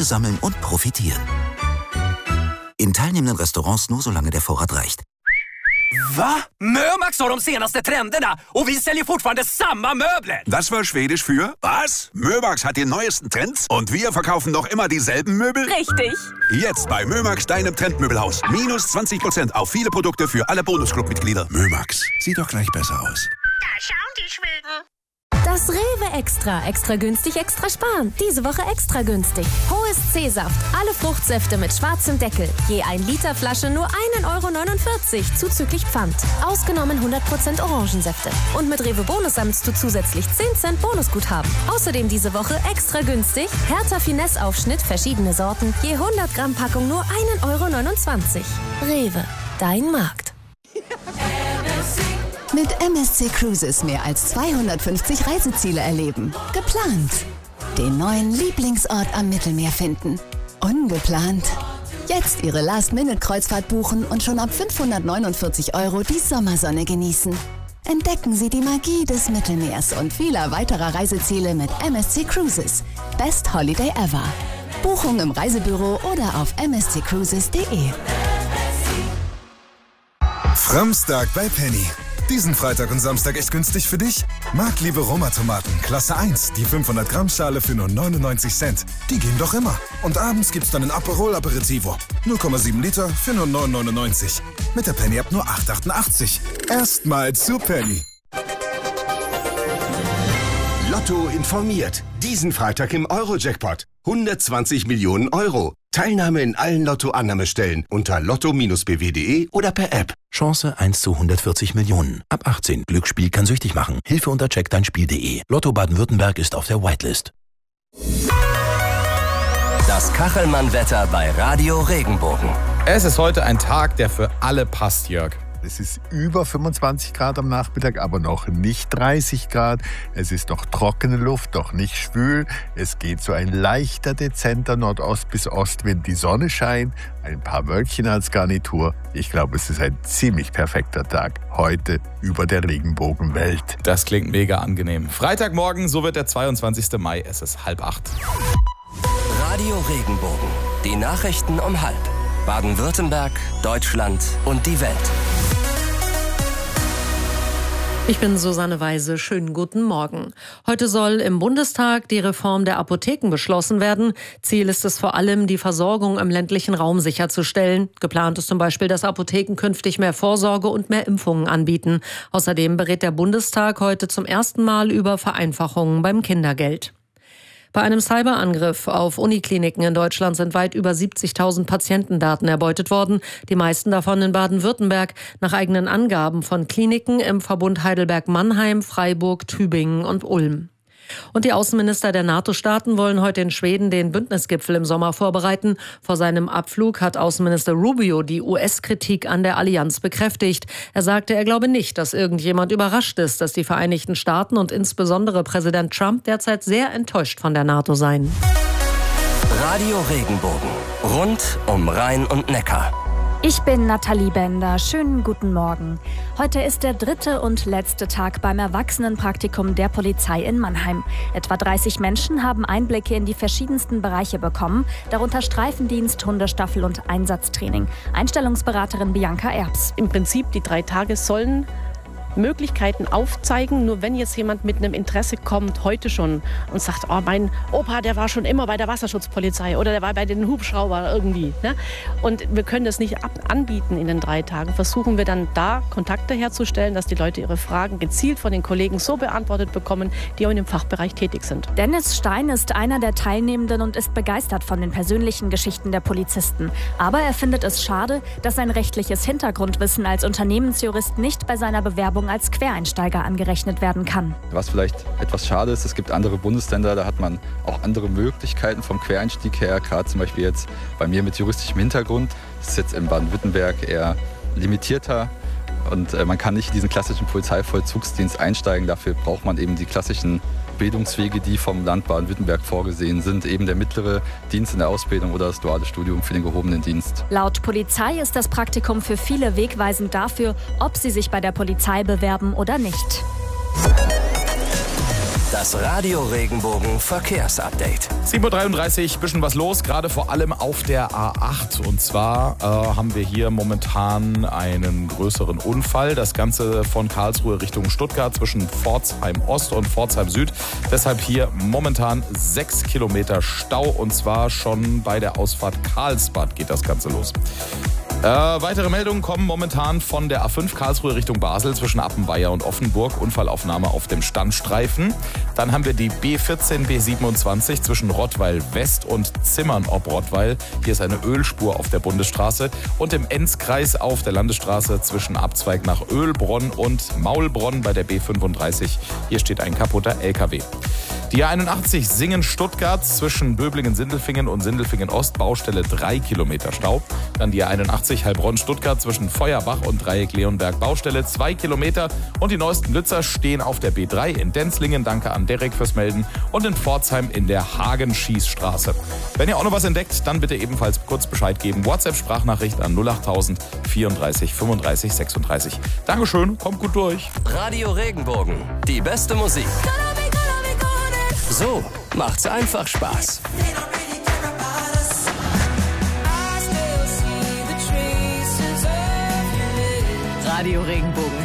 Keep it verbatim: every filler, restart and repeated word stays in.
Punkte sammeln und profitieren. In teilnehmenden Restaurants nur solange der Vorrat reicht. Va? Mömax har de senaste trenderna och vi säljer fortfarande samma möbler. Das war Schwedisch für was? Mömax hat die neuesten Trends und wir verkaufen noch immer dieselben Möbel? Richtig. Jetzt bei Mömax, deinem Trendmöbelhaus. Minus zwanzig Prozent auf viele Produkte für alle Bonusclub-Mitglieder. Mömax, sieht doch gleich besser aus. Da schauen die Schweden. Das Rewe Extra. Extra günstig, extra sparen. Diese Woche extra günstig. Hohes C-Saft. Alle Fruchtsäfte mit schwarzem Deckel. Je ein Liter Flasche nur ein Euro neunundvierzig zuzüglich Pfand. Ausgenommen hundert Prozent Orangensäfte. Und mit Rewe Bonus sammelst du zusätzlich zehn Cent Bonusguthaben. Außerdem diese Woche extra günstig. Hertha Finesse Aufschnitt, verschiedene Sorten. Je hundert Gramm Packung nur ein Euro neunundzwanzig. Rewe. Dein Markt. Mit M S C Cruises mehr als zweihundertfünfzig Reiseziele erleben. Geplant. Den neuen Lieblingsort am Mittelmeer finden. Ungeplant. Jetzt Ihre Last-Minute-Kreuzfahrt buchen und schon ab fünfhundertneunundvierzig Euro die Sommersonne genießen. Entdecken Sie die Magie des Mittelmeers und vieler weiterer Reiseziele mit M S C Cruises. Best Holiday ever. Buchung im Reisebüro oder auf m s c cruises punkt d e. Framstag bei Penny. Diesen Freitag und Samstag echt günstig für dich? Marktliebe Roma-Tomaten, Klasse eins, die fünfhundert Gramm Schale für nur neunundneunzig Cent. Die gehen doch immer. Und abends gibt's dann ein Aperol Aperitivo. null Komma sieben Liter für nur neun neunundneunzig. Mit der Penny App nur acht achtundachtzig. Erstmal zu Penny. Lotto informiert. Diesen Freitag im Euro-Jackpot. hundertzwanzig Millionen Euro. Teilnahme in allen Lotto-Annahmestellen unter lotto b w punkt d e oder per App. Chance eins zu hundertvierzig Millionen. Ab achtzehn. Glücksspiel kann süchtig machen. Hilfe unter check dein Spiel punkt de. Lotto Baden-Württemberg ist auf der Whitelist. Das Kachelmann-Wetter bei Radio Regenbogen. Es ist heute ein Tag, der für alle passt, Jörg. Es ist über fünfundzwanzig Grad am Nachmittag, aber noch nicht dreißig Grad. Es ist noch trockene Luft, doch nicht schwül. Es geht so ein leichter, dezenter Nordost- bis Ostwind. Die Sonne scheint, ein paar Wölkchen als Garnitur. Ich glaube, es ist ein ziemlich perfekter Tag. Heute über der Regenbogenwelt. Das klingt mega angenehm. Freitagmorgen, so wird der zweiundzwanzigster Mai. Es ist halb acht. Radio Regenbogen. Die Nachrichten um halb. Baden-Württemberg, Deutschland und die Welt. Ich bin Susanne Weise. Schönen guten Morgen. Heute soll im Bundestag die Reform der Apotheken beschlossen werden. Ziel ist es vor allem, die Versorgung im ländlichen Raum sicherzustellen. Geplant ist zum Beispiel, dass Apotheken künftig mehr Vorsorge und mehr Impfungen anbieten. Außerdem berät der Bundestag heute zum ersten Mal über Vereinfachungen beim Kindergeld. Bei einem Cyberangriff auf Unikliniken in Deutschland sind weit über siebzigtausend Patientendaten erbeutet worden. Die meisten davon in Baden-Württemberg, nach eigenen Angaben von Kliniken im Verbund Heidelberg-Mannheim, Freiburg, Tübingen und Ulm. Und die Außenminister der NATO-Staaten wollen heute in Schweden den Bündnisgipfel im Sommer vorbereiten. Vor seinem Abflug hat Außenminister Rubio die U S-Kritik an der Allianz bekräftigt. Er sagte, er glaube nicht, dass irgendjemand überrascht ist, dass die Vereinigten Staaten und insbesondere Präsident Trump derzeit sehr enttäuscht von der NATO seien. Radio Regenbogen. Rund um Rhein und Neckar. Ich bin Nathalie Bender. Schönen guten Morgen. Heute ist der dritte und letzte Tag beim Erwachsenenpraktikum der Polizei in Mannheim. Etwa dreißig Menschen haben Einblicke in die verschiedensten Bereiche bekommen, darunter Streifendienst, Hundestaffel und Einsatztraining. Einstellungsberaterin Bianca Erbs. Im Prinzip, die drei Tage sollen Möglichkeiten aufzeigen. Nur wenn jetzt jemand mit einem Interesse kommt, heute schon, und sagt, oh, mein Opa, der war schon immer bei der Wasserschutzpolizei oder der war bei den Hubschraubern irgendwie. Ne? Und wir können das nicht ab anbieten in den drei Tagen. Versuchen wir dann da Kontakte herzustellen, dass die Leute ihre Fragen gezielt von den Kollegen so beantwortet bekommen, die auch in dem Fachbereich tätig sind. Dennis Stein ist einer der Teilnehmenden und ist begeistert von den persönlichen Geschichten der Polizisten. Aber er findet es schade, dass sein rechtliches Hintergrundwissen als Unternehmensjurist nicht bei seiner Bewerbung als Quereinsteiger angerechnet werden kann. Was vielleicht etwas schade ist, es gibt andere Bundesländer, da hat man auch andere Möglichkeiten vom Quereinstieg her, gerade zum Beispiel jetzt bei mir mit juristischem Hintergrund. Das ist jetzt in Baden-Württemberg eher limitierter und man kann nicht in diesen klassischen Polizeivollzugsdienst einsteigen. Dafür braucht man eben die klassischen Bildungswege, die vom Land Baden-Württemberg vorgesehen sind, eben der mittlere Dienst in der Ausbildung oder das duale Studium für den gehobenen Dienst. Laut Polizei ist das Praktikum für viele wegweisend dafür, ob sie sich bei der Polizei bewerben oder nicht. Das Das Radio Regenbogen Verkehrsupdate. sieben Uhr dreiunddreißig, bisschen was los, gerade vor allem auf der A acht. Und zwar äh, haben wir hier momentan einen größeren Unfall. Das Ganze von Karlsruhe Richtung Stuttgart zwischen Pforzheim Ost und Pforzheim Süd. Deshalb hier momentan sechs Kilometer Stau und zwar schon bei der Ausfahrt Karlsbad geht das Ganze los. Äh, weitere Meldungen kommen momentan von der A fünf Karlsruhe Richtung Basel zwischen Appenweier und Offenburg. Unfallaufnahme auf dem Standstreifen. Dann haben wir die B vierzehn B siebenundzwanzig zwischen Rottweil West und Zimmern ob Rottweil. Hier ist eine Ölspur auf der Bundesstraße. Und im Enzkreis auf der Landesstraße zwischen Abzweig nach Ölbronn und Maulbronn bei der B fünfunddreißig. Hier steht ein kaputter L K W. Die A einundachtzig Singen-Stuttgart zwischen Böblingen-Sindelfingen und Sindelfingen-Ost, Baustelle drei Kilometer Stau. Dann die A einundachtzig Heilbronn-Stuttgart zwischen Feuerbach und Dreieck-Leonberg, Baustelle zwei Kilometer. Und die neuesten Lützer stehen auf der B drei in Denzlingen, danke an Derek fürs Melden, und in Pforzheim in der Hagenschießstraße. Wenn ihr auch noch was entdeckt, dann bitte ebenfalls kurz Bescheid geben. WhatsApp-Sprachnachricht an null achttausend vierunddreißig fünfunddreißig sechsunddreißig. Dankeschön, kommt gut durch. Radio Regenbogen, die beste Musik. So macht's einfach Spaß. Radio Regenbogen